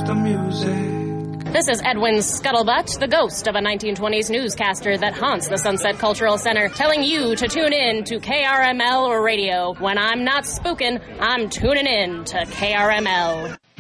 loves the music. This is Edwin Scuttlebutt, the ghost of a 1920s newscaster that haunts the Sunset Cultural Center, telling you to tune in to KRML radio. When I'm not spooking, I'm tuning in to KRML.